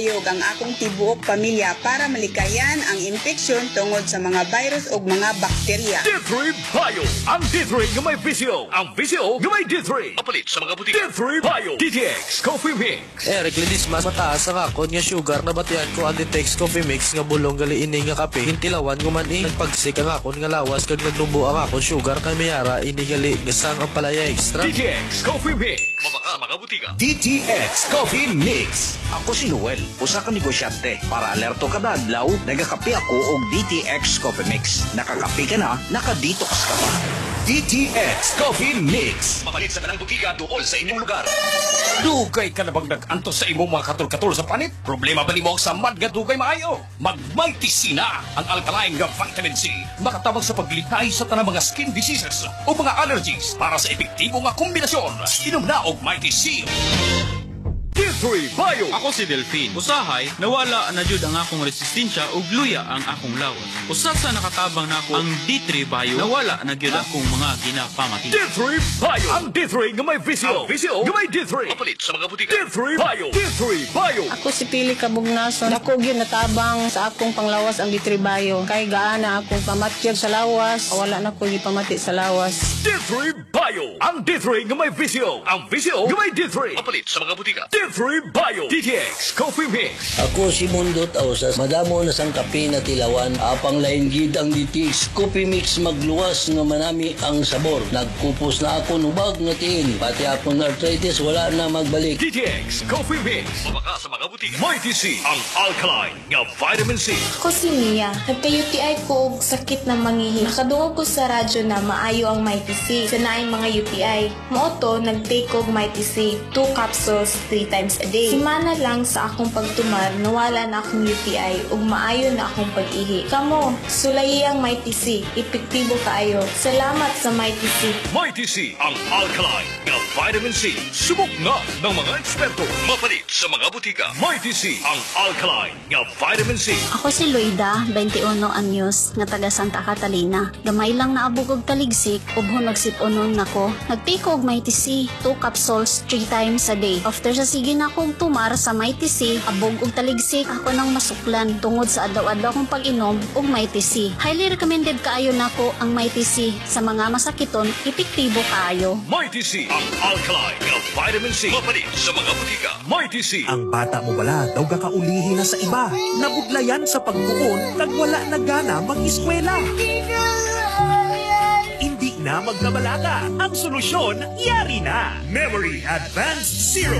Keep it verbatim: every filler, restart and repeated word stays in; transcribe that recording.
Iyog ang akong tibuok pamilya para malikayan ang infeksyon tungod sa mga virus o mga bakterya. D three Bio. Ang D three nga may visyo. Ang visyo nga may D three. Apalit sa mga butika. D three Bio. D T X Coffee Mix. Eric Lidis mas mataas ang akon nga sugar na batian ko ang Ditex Coffee Mix nga bulong gali ini nga kape. Hintilawan ko man eh. Nagpagsik ang akon nga lawas kag nagnubo ang akon sugar kay mayara ini gali gasang ang palaya extra. D T X Coffee Mix. Mabaka mga butika. D T X Coffee Mix. Ako si Noel, usa ka negosyante. Para alerto kada adlaw, nagakape ako og D T X Coffee Mix. Nakakape ka na, nakadetox ka pa. D T X Coffee Mix. Mapalit sa kanang butika tuol sa inyong lugar. Dugay ka na bang nag-antos sa imong mga katol-katol sa panit? Problema ba nimo sa mad nga dugay maayo? Mag-Mighty C na ang alkaline nga vitamin C. Makatabang sa paglitay sa tanang mga skin diseases o mga allergies para sa epektibo nga kombinasyon. Inom na og Mighty C. D three Bio. Ako si Delphine. Usahay, nawala na jud ang akong resistensya ug luya ang akong lawas. Usa sa nakatabang nako ang D three Bio, nawala na gyud akong mga ginapamati. D three Bio. Ang D three nga may visyo. Ang visyo nga may D three. Apalit sa mga butika. D three Bio. D three Bio. Ako si Pili Kabugnason. Dako gyud natabang sa akong panglawas ang Ditribayo. Kay gaana akong pamatyag sa lawas, wala na ko gipamati sa lawas. D three Bio. Ang D three nga may visyo. Ang visyo nga may D three. Apalit sa mga butika. D three Bio. D T X Coffee Mix. Ako si Mundot Ausas, madamo na sang kape na tilawan, apang lain gid ang D T X Coffee Mix magluwas nga manami ang sabor. Nagkupos na ako nubag nga tiin, pati akong arthritis wala na magbalik. D T X Coffee Mix. Mabaka sa mga butika. Mighty C. Ang alkaline nga vitamin C. Ako si Mia. Nagka-U T I ko og sakit na mangihi. Nakadungog ko sa radyo na maayo ang Mighty C. Sanaing mga U T I. Mooto, nag-take og Mighty C. Two capsules, three times a day. Simana lang sa akong pagtumar, nawala na akong U T I ug maayo na akong pag-ihi. Kamo, sulayi ang Mighty C. Epektibo kaayo. Salamat sa Mighty C. Mighty C. Ang alkaline nga vitamin C. Subok na ng mga eksperto. Mapalit sa mga butika. Mighty C. Ang alkaline nga vitamin C. Ako si Luida, twenty-one anyos, nga taga Santa Catalina. Gamay lang naabog og taligsik, ubho nagsip-unon nako. Nagtake og Mighty C, two capsules, three times a day. After sa sige na akong tumar sa Mighty C, abog og taligsik, ako nang masuklan tungod sa adlaw-adlaw kong pag-inom og Mighty C. Highly recommended kaayo nako ang Mighty C sa mga masakiton, epektibo kaayo. Mighty C. Ang alkaline nga vitamin C. Mapalit sa mga butika. Mighty C. Ang bata mo bala daw gakaulihi na sa iba. Nabudlayan sa pagtuon kag wala na gana mag-eskwela. Hindi na magkabalaga. Ang solusyon, yari na. Memory Advanced Zero